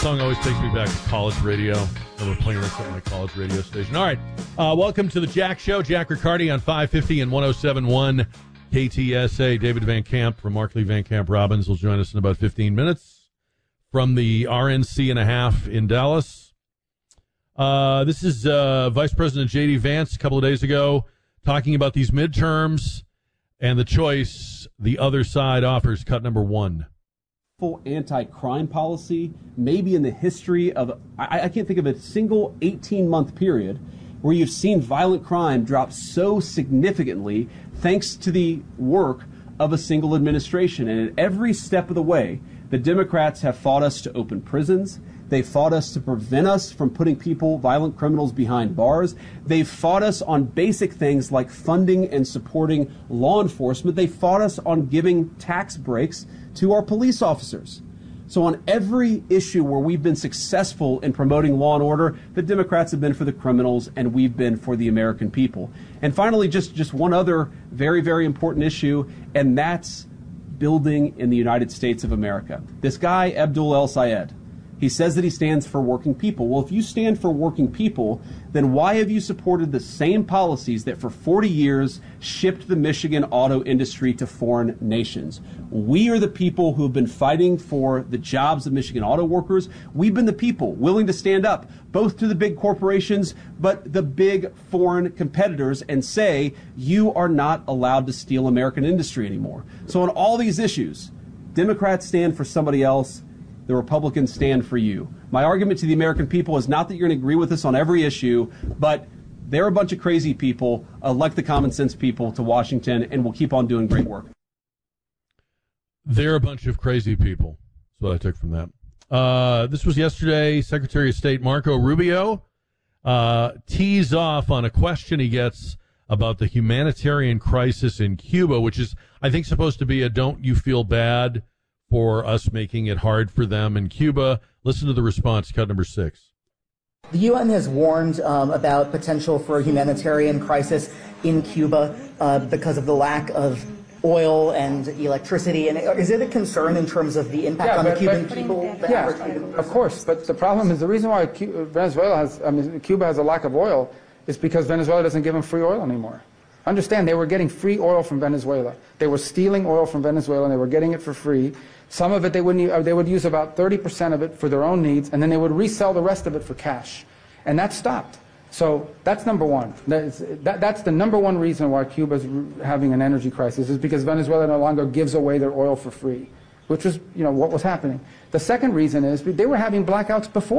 song always takes me back to college radio. I remember playing this at my college radio station. All right. Welcome to the Jack Show. Jack Riccardi on 550 and 107.1 KTSA. David Van Camp from Markley Van Camp Robbins will join us in about 15 minutes from the RNC and a half in Dallas. This is Vice President J.D. Vance a couple of days ago talking about these midterms and the choice the other side offers, cut number one. Full anti-crime policy, maybe in the history of, I can't think of a single 18-month period where you've seen violent crime drop so significantly thanks to the work of a single administration. And at every step of the way, the Democrats have fought us to open prisons. They fought us to prevent us from putting people, violent criminals, behind bars. They've fought us on basic things like funding and supporting law enforcement. They fought us on giving tax breaks to our police officers. So on every issue where we've been successful in promoting law and order, the Democrats have been for the criminals and we've been for the American people. And finally, just one other very, very important issue, and that's building in the United States of America. This guy, Abdul El-Sayed, he says that he stands for working people. Well, if you stand for working people, then why have you supported the same policies that for 40 years shipped the Michigan auto industry to foreign nations? We are the people who have been fighting for the jobs of Michigan auto workers. We've been the people willing to stand up both to the big corporations, but the big foreign competitors and say, you are not allowed to steal American industry anymore. So on all these issues, Democrats stand for somebody else. The Republicans stand for you. My argument to the American people is not that you're going to agree with us on every issue, but they're a bunch of crazy people, elect the common sense people to Washington, and we'll keep on doing great work. They're a bunch of crazy people. That's what I took from that. This was yesterday. Secretary of State Marco Rubio tees off on a question he gets about the humanitarian crisis in Cuba, which is, I think, supposed to be a don't you feel bad for us making it hard for them in Cuba. Listen to the response, cut number 6. The UN has warned about potential for a humanitarian crisis in Cuba because of the lack of oil and electricity. And is it a concern in terms of the impact on the Cuban people? Yeah, of course. But the problem is the reason why Cuba has a lack of oil is because Venezuela doesn't give them free oil anymore. Understand, they were getting free oil from Venezuela. They were stealing oil from Venezuela, and they were getting it for free. Some of it they would use about 30% of it for their own needs, and then they would resell the rest of it for cash. And that stopped. So that's number one. That's the number one reason why Cuba's having an energy crisis, is because Venezuela no longer gives away their oil for free, which was, what was happening. The second reason is they were having blackouts before.